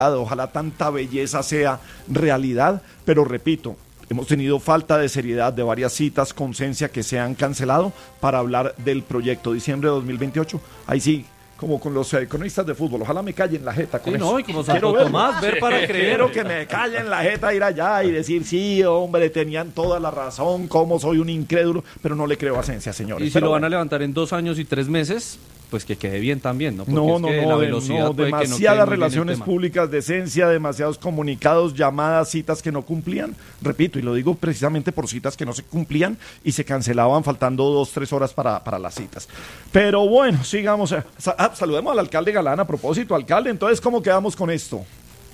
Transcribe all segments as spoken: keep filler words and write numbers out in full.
ojalá tanta belleza sea realidad, pero repito, hemos tenido falta de seriedad de varias citas con Cencia que se han cancelado para hablar del proyecto diciembre de dos mil veintiocho. Ahí sí, como con los eh, cronistas de fútbol, ojalá me callen la jeta con sí, eso. No, y como Santo Tomás, ver para creer. Quiero que me callen la jeta, ir allá y decir, sí, hombre, tenían toda la razón, como soy un incrédulo, pero no le creo a Cencia, señores. Y si pero, lo van a levantar en dos años y tres meses, pues que quede bien también, ¿no? Porque no, es no, que no, la de, velocidad no puede que no demasiadas quede muy bien el relaciones tema. públicas de Cencia, demasiados comunicados, llamadas, citas que no cumplían, repito, y lo digo precisamente por citas que no se cumplían y se cancelaban faltando dos, tres horas para, para las citas. Pero bueno, sigamos, eh, ah, saludemos al alcalde Galán a propósito, alcalde, entonces, ¿cómo quedamos con esto?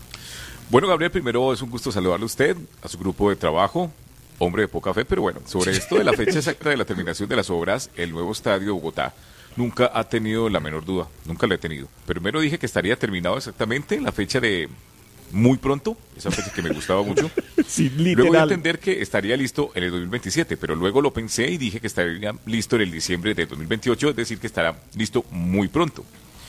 Bueno, Gabriel, primero es un gusto saludarle a usted, a su grupo de trabajo, hombre de poca fe, pero bueno, sobre esto de la fecha exacta de la terminación de las obras, el nuevo estadio de Bogotá nunca ha tenido la menor duda, nunca la he tenido. Primero dije que estaría terminado exactamente en la fecha de muy pronto, esa fecha que me gustaba mucho. Sí, literal. Luego de entender que estaría listo en el dos mil veintisiete, pero luego lo pensé y dije que estaría listo en el diciembre de dos mil veintiocho, es decir, que estará listo muy pronto.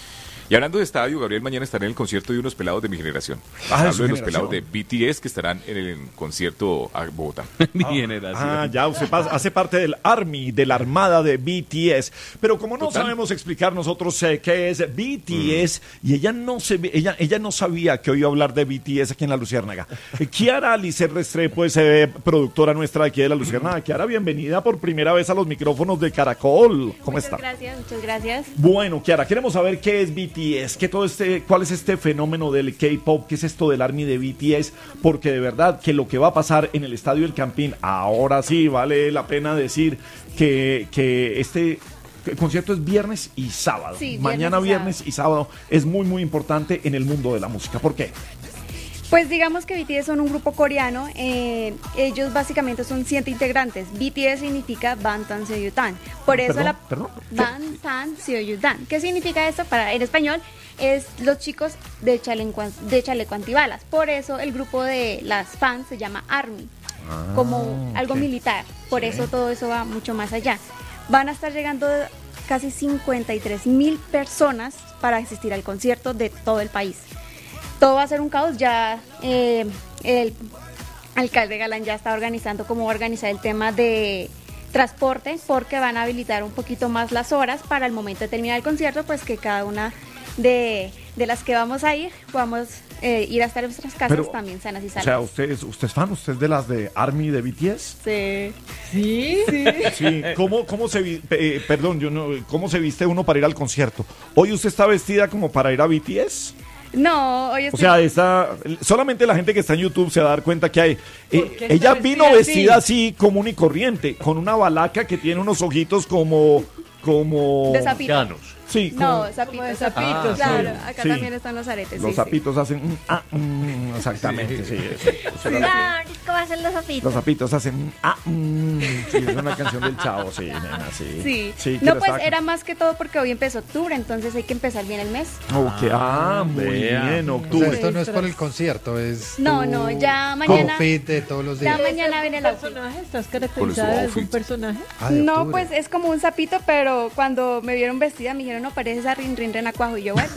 Y hablando de estadio, Gabriel, mañana estará en el concierto de unos pelados de mi generación. Ah, Hablo de su de los generación. pelados de B T S que estarán en el concierto a Bogotá. Mi generación. Ah, ya, usted pasa- hace parte del Army, de la armada de B T S. Pero como no Total. sabemos explicar nosotros eh, qué es B T S, y ella no se ve- ella, ella no sabía que hoy iba a hablar de B T S aquí en La Luciérnaga. Eh, Kiara Alice Restrepo es eh, productora nuestra aquí de La Luciérnaga. Kiara, bienvenida por primera vez a los micrófonos de Caracol. ¿Cómo muchas está? gracias, muchas gracias. Bueno, Kiara, queremos saber qué es B T S, qué todo este, cuál es este fenómeno del K-pop, qué es esto del Army de B T S, porque de verdad que lo que va a pasar en el Estadio El Campín, ahora sí vale la pena decir que, que este el concierto es viernes y sábado. Sí, viernes Mañana y viernes y sábado es muy muy importante en el mundo de la música. ¿Por qué? Pues digamos que B T S son un grupo coreano, eh, ellos básicamente son siete integrantes. B T S significa Bangtan Seoyudan, por eso Perdón, la perdón. Bangtan Seoyudan. ¿Qué significa esto? Para en español es los chicos de chaleco, de chaleco antibalas, por eso el grupo de las fans se llama Army, Ah, como algo ok. militar, por eso todo eso va mucho más allá. Van a estar llegando casi cincuenta y tres mil personas para asistir al concierto de todo el país. Todo va a ser un caos, ya eh, el alcalde Galán ya está organizando cómo organizar el tema de transporte, porque van a habilitar un poquito más las horas para el momento de terminar el concierto, pues que cada una de, de las que vamos a ir, podamos eh, ir hasta nuestras casas Pero, también sanas y O sea, salvas. usted es, usted es fan, usted es de las de Army de B T S. Sí. Sí, sí. Sí, ¿cómo, cómo se vi- eh, perdón, yo no, ¿cómo se viste uno para ir al concierto? ¿Hoy usted está vestida como para ir a B T S? No, hoy O estoy... sea, está, solamente la gente que está en YouTube se va a dar cuenta que hay. eh, ¿Por qué está ella vestida vino así? vestida así, común y corriente, con una balaca que tiene unos ojitos como. como de sapito. Sí, No, como- sapito. Como de sapito, sapito, claro, sí. acá Sí. también están los aretes. los sí, zapitos hacen. mm, ah, mm, exactamente, sí. eso, eso era lo que- Ah, ¿cómo hacen los los zapitos? zapitos hacen. mm, ah, mm, sí, es una canción del Chavo, sí, nena, sí. Sí. Sí, no, Kira, pues estaba- era más que todo porque hoy empezó octubre, entonces hay que empezar bien el mes. Ok, ah, muy vea. bien, O sea, octubre. esto no es por el concierto, es No, tu no, ya mañana- outfit de todos los Ya días. mañana viene el outfit. personaje? ¿Estás ¿Cuál es su caracterizada de algún outfit? personaje? Ah, de No, octubre. pues es como un sapito, pero cuando me vieron vestida me dijeron, no, pareces a Rin Rin Renacuajo. Y yo, bueno,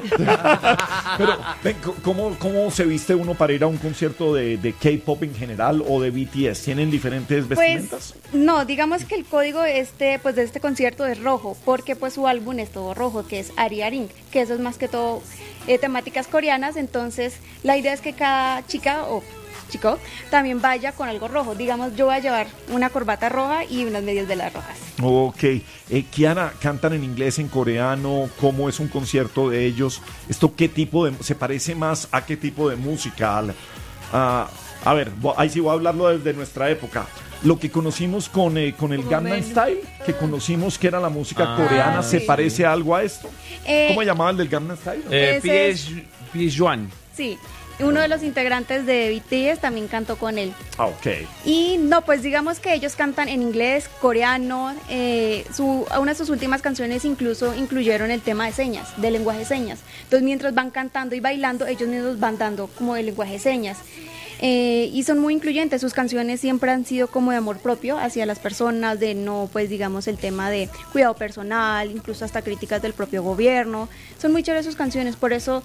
Pero, ven, ¿cómo, ¿cómo se viste uno para ir a un concierto de, de K-pop en general o de B T S? ¿Tienen diferentes pues vestimentas? no, digamos que el código este, pues de este concierto es rojo, porque pues su álbum es todo rojo, que es Ariaring, que eso es más que todo eh, temáticas coreanas, entonces la idea es que cada chica o chico también vaya con algo rojo. Digamos, yo voy a llevar una corbata roja y unas medias de las rojas. Ok. Eh, Kiara, ¿cantan en inglés, en coreano? ¿Cómo es un concierto de ellos? ¿Esto qué tipo de... se parece más a qué tipo de música? Al- a, a ver, vo- ahí sí voy a hablarlo desde nuestra época. Lo que conocimos con, eh, con el Como Gangnam men- Style, que conocimos que era la música Ah, coreana, ¿se sí. parece a algo a esto? Eh, ¿Cómo se llamaba el del Gangnam Style? Eh, Ese es- P S Juan. Sí, uno de los integrantes de B T S también cantó con él. Ah, ok. Y no, pues digamos que ellos cantan en inglés, coreano, eh, su, una de sus últimas canciones incluso incluyeron el tema de señas, de lenguaje de señas. Entonces mientras van cantando y bailando, ellos mismos van dando como el lenguaje de señas. Eh, y son muy incluyentes, sus canciones siempre han sido como de amor propio hacia las personas, de no, pues digamos el tema de cuidado personal, incluso hasta críticas del propio gobierno. Son muy chéveres sus canciones, por eso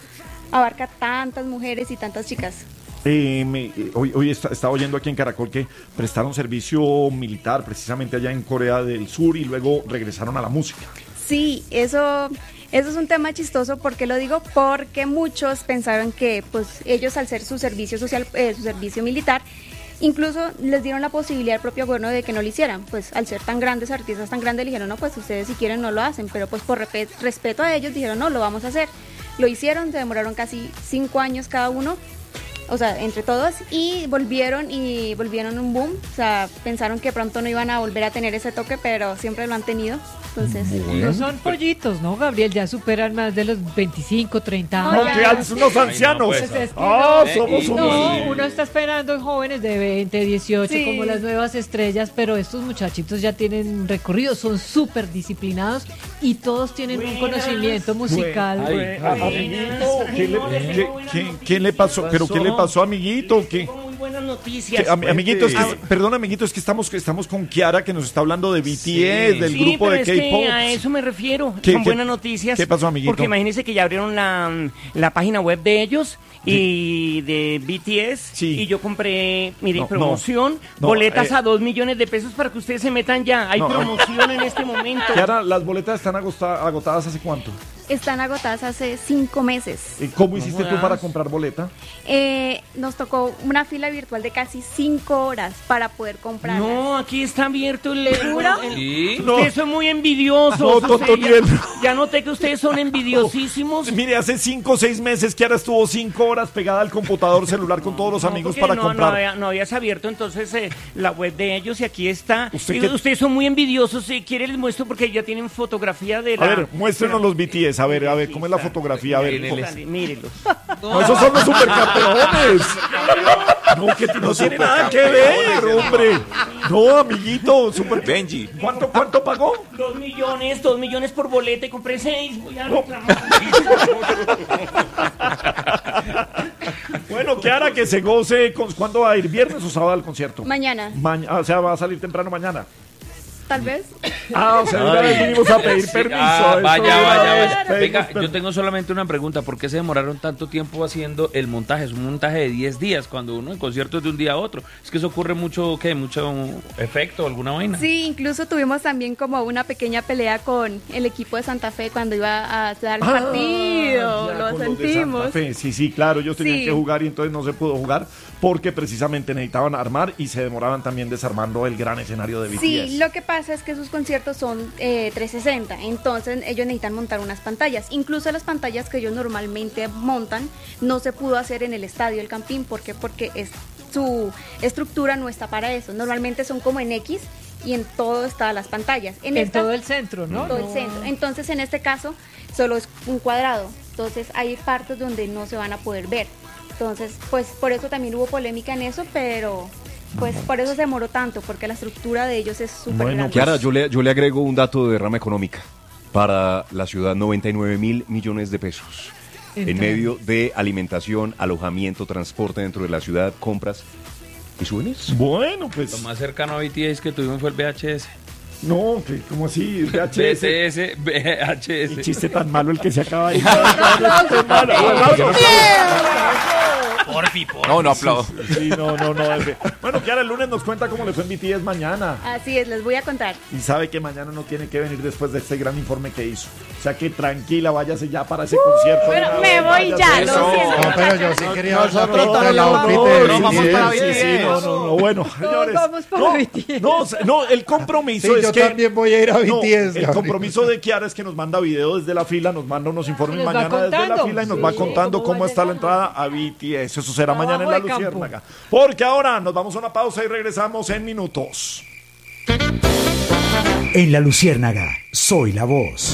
abarca tantas mujeres y tantas chicas. Eh, me, eh, hoy hoy está, estaba oyendo aquí en Caracol que prestaron servicio militar precisamente allá en Corea del Sur y luego regresaron a la música. Sí, eso, eso es un tema chistoso. ¿Por qué lo digo? Porque muchos pensaron que pues ellos al ser su servicio social, eh, su servicio militar, incluso les dieron la posibilidad al propio gobierno de que no lo hicieran. Pues al ser tan grandes, artistas tan grandes, le dijeron, no, pues ustedes si quieren no lo hacen, pero pues por respe- respeto a ellos dijeron, no, lo vamos a hacer. Lo hicieron, se demoraron casi cinco años cada uno, o sea, entre todos, y volvieron y volvieron un boom. O sea, pensaron que pronto no iban a volver a tener ese toque, pero siempre lo han tenido. Entonces, No son pollitos, ¿no, Gabriel? Ya superan más de los veinticinco, treinta No, años. No, que hay unos ancianos. pues, Pues es que Ah, no, somos no, unos. uno está esperando jóvenes de veinte, dieciocho, Sí. como las nuevas estrellas, pero estos muchachitos ya tienen recorrido, son súper disciplinados y todos tienen un conocimiento musical. Ay, Ah, amiguito, ¿qué le, qué- qué- qué le pasó? ¿Pero qué le pasó, amiguito? ¿Qué? Muy buenas noticias. ¿Qué? Am- amiguito, es que, Ah, perdón, amiguito, es que estamos, estamos con Kiara que nos está hablando de B T S, del sí, grupo pero de es que K-pop. a eso me refiero. ¿Qué- Son qué- buenas noticias. qué pasó, amiguito? Porque imagínense que ya abrieron la, la página web de ellos y de B T S. Sí. Y yo compré, mire, No, promoción, no, no, boletas eh. a dos millones de pesos para que ustedes se metan ya. Hay No, eh. promoción en este momento. Kiara, las boletas están agosta- agotadas hace cuánto. están agotadas hace cinco meses. Eh, ¿Cómo hiciste tú jodas. para comprar boleta? Eh, nos tocó una fila virtual de casi cinco horas para poder comprar. No, aquí está abierto el... ¿Seguro? el- Sí. No. Ustedes son muy envidiosos. No, ustedes tonto ya, Niel. ya noté que ustedes son envidiosísimos. Mire, hace cinco o seis meses Kiara estuvo cinco horas pegada al computador celular con todos los No, amigos porque para no, comprar. No, había- no habías abierto entonces eh, la web de ellos y aquí está. ¿Usted Eh, qué- Ustedes son muy envidiosos. Si quiere les muestro porque ya tienen fotografía de la... A ver, muéstrenos los B T S, a ver, a ver, Aquí ¿cómo es la está. fotografía? A ver, Aquí ¿cómo- están, mírenlos. No, esos son los supercampeones. No, que no tiene nada que ver, hombre. No, amiguito, super... Benji. ¿Cuánto, cuánto pagó? Dos millones, dos millones por boleta y compré seis. Voy a reclamar. Bueno, Kiara, que se goce. Con, ¿Cuándo va a ir? ¿Viernes o sábado al concierto? Mañana, Maña- o sea, va a salir temprano mañana. tal vez. Ah, o sea, de una vez vinimos a pedir Sí, permiso. ah, eso vaya, de una vaya, vez vaya. pedimos Venga, permiso. yo tengo solamente una pregunta. ¿Por qué se demoraron tanto tiempo haciendo el montaje? Es un montaje de diez días cuando uno en concierto es de un día a otro. Es que eso ocurre mucho, ¿qué? Mucho efecto, alguna vaina. Sí, incluso tuvimos también como una pequeña pelea con el equipo de Santa Fe cuando iba a dar el Ah, partido. ya, Lo con los de sentimos. Santa Fe. Sí, sí, claro, ellos tenían Sí. que jugar y entonces no se pudo jugar porque precisamente necesitaban armar y se demoraban también desarmando el gran escenario de B T S. Sí, lo que pasa es que sus conciertos son eh, trescientos sesenta, entonces ellos necesitan montar unas pantallas. Incluso las pantallas que ellos normalmente montan no se pudo hacer en el estadio El Campín. ¿Por qué? Porque es, su estructura no está para eso. Normalmente son como en X y en todo están las pantallas. En esta- todo el centro, ¿no? todo el No. centro. Entonces, en este caso, solo es un cuadrado. Entonces, hay partes donde no se van a poder ver. Entonces, pues por eso también hubo polémica en eso, pero pues por eso se demoró tanto, porque la estructura de ellos es súper Bueno, grande. Kiara, yo le, yo le agrego un dato de derrama económica para la ciudad, noventa y nueve mil millones de pesos. En Entonces- medio de alimentación, alojamiento, transporte dentro de la ciudad, compras y souvenirs. Bueno, Lo pues más cercano a B T S que tuvimos fue el V H S. no, que como así, V H S. B T S, V H El S. chiste tan malo el que se acaba ahí. Porfi, porfi. No, no aplaudo. Sí, no, no, no. es que- Bueno, Kiara, el lunes nos cuenta cómo le fue en B T S mañana. Así es, les voy a contar. Y sabe que mañana no tiene que venir después de este gran informe que hizo. O sea que tranquila, váyase ya para ese concierto. bueno, de una me vez, voy váyase. ya, lo siento. No, pero yo sí quería No, hablar no, ahorita del no, outfit no, de no, B T vamos S. para B T S. No, no, no, bueno, señores. vamos para no, B T S. no, no, el compromiso Sí, es yo que también voy a ir a no, B T S. el Gabriel. compromiso de Kiara es que nos manda video desde la fila, nos manda unos informes Y nos va mañana desde la contando. fila y nos Sí, va contando cómo cómo va está la llegando. entrada a B T S. Eso será mañana en Trabajo la de campo. Luciérnaga. Porque ahora nos vamos a una pausa y regresamos en minutos. En la Luciérnaga, soy la voz.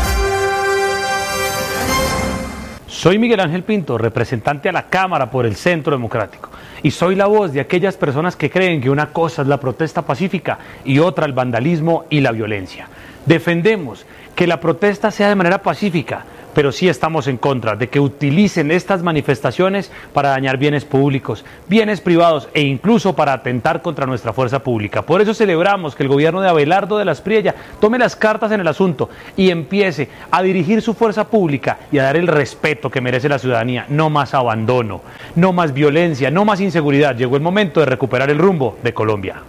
Soy Miguel Ángel Pinto, representante a la Cámara por el Centro Democrático, y soy la voz de aquellas personas que creen que una cosa es la protesta pacífica y otra el vandalismo y la violencia. Defendemos que la protesta sea de manera pacífica, pero sí estamos en contra de que utilicen estas manifestaciones para dañar bienes públicos, bienes privados e incluso para atentar contra nuestra fuerza pública. Por eso celebramos que el gobierno de Abelardo de la Espriella tome las cartas en el asunto y empiece a dirigir su fuerza pública y a dar el respeto que merece la ciudadanía. No más abandono, no más violencia, no más inseguridad. Llegó el momento de recuperar el rumbo de Colombia.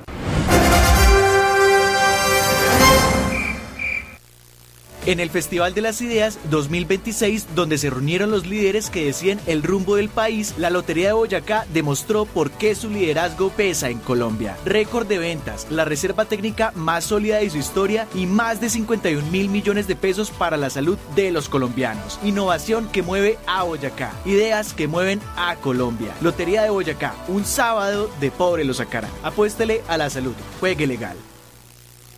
En el Festival de las Ideas dos mil veintiséis, donde se reunieron los líderes que decían el rumbo del país, la Lotería de Boyacá demostró por qué su liderazgo pesa en Colombia. Récord de ventas, la reserva técnica más sólida de su historia y más de cincuenta y un mil millones de pesos para la salud de los colombianos. Innovación que mueve a Boyacá, ideas que mueven a Colombia. Lotería de Boyacá, un sábado de pobre lo sacará. Apuéstele a la salud, juegue legal.